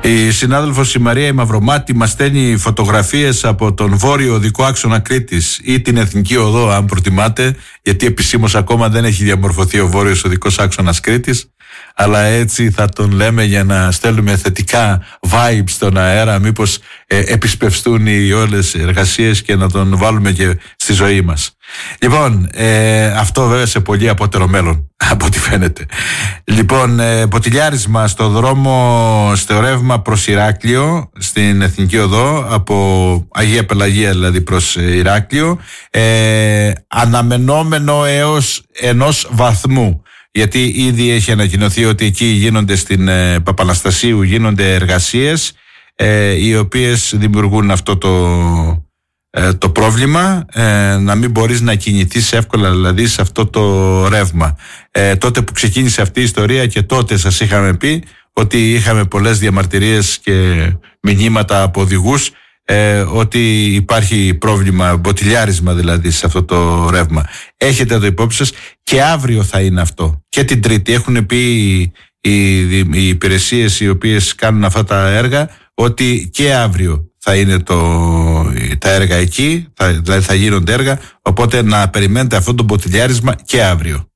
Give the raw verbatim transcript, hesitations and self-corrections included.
Η συνάδελφος η Μαρία η Μαυρομάτη μας στέλνει φωτογραφίες από τον βόρειο οδικό άξονα Κρήτης ή την Εθνική Οδό, αν προτιμάτε, γιατί επισήμως ακόμα δεν έχει διαμορφωθεί ο βόρειος οδικός άξονας Κρήτης, αλλά έτσι θα τον λέμε για να στέλνουμε θετικά vibes στον αέρα, μήπως ε, επισπευστούν οι όλες οι εργασίες και να τον βάλουμε και στη ζωή μας. Λοιπόν, ε, αυτό βέβαια σε πολύ απότερο μέλλον, από ό,τι φαίνεται. Λοιπόν, ε, ποτηλιάρισμα στο δρόμο, στο ρεύμα προς Ηράκλειο, στην Εθνική Οδό, από Αγία Πελαγία δηλαδή προς Ηράκλειο, ε, αναμενόμενο έως ενός βαθμού. Γιατί ήδη έχει ανακοινωθεί ότι εκεί γίνονται στην ε, Παπαναστασίου γίνονται εργασίες ε, οι οποίες δημιουργούν αυτό το, ε, το πρόβλημα, ε, να μην μπορείς να κινηθείς εύκολα δηλαδή σε αυτό το ρεύμα. Ε, τότε που ξεκίνησε αυτή η ιστορία και τότε σας είχαμε πει ότι είχαμε πολλές διαμαρτυρίες και μηνύματα από οδηγούς Ε, ότι υπάρχει πρόβλημα, μποτιλιάρισμα δηλαδή σε αυτό το ρεύμα. Έχετε το υπόψη σας, και αύριο θα είναι αυτό και την Τρίτη. Έχουν πει οι, οι, οι υπηρεσίες οι οποίες κάνουν αυτά τα έργα ότι και αύριο θα είναι το, τα έργα εκεί, θα, δηλαδή θα γίνονται έργα, οπότε να περιμένετε αυτό το μποτιλιάρισμα και αύριο.